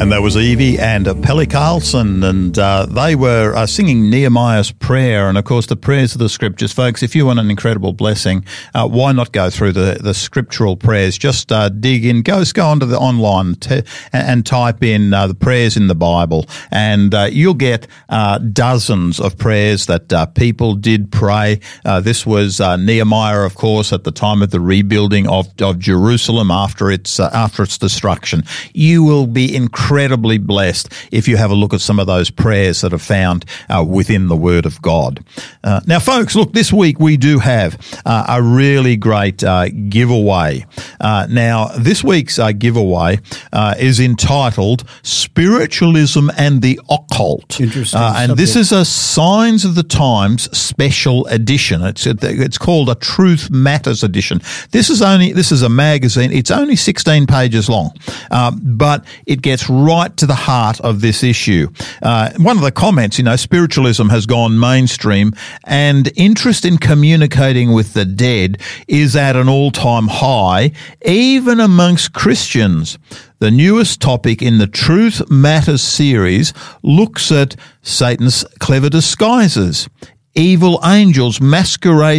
And that was Evie and Pelle Carlson, and they were singing Nehemiah's prayer. And, of course, the prayers of the Scriptures. Folks, if you want an incredible blessing, why not go through the scriptural prayers? Just dig in, go onto the online and type in the prayers in the Bible, and you'll get dozens of prayers that people did pray. This was Nehemiah, of course, at the time of the rebuilding of Jerusalem after its destruction. You will be incredibly blessed if you have a look at some of those prayers that are found within the Word of God. Now, folks, look, this week we do have a really great giveaway. Now, this week's giveaway is entitled Spiritualism and the Occult. Interesting. And this is a Signs of the Times special edition. It's called a Truth Matters edition. This is a magazine. It's only 16 pages long, but it gets right to the heart of this issue. One of the comments, spiritualism has gone mainstream and interest in communicating with the dead is at an all-time high, even amongst Christians. The newest topic in the Truth Matters series looks at Satan's clever disguises, evil angels masquerading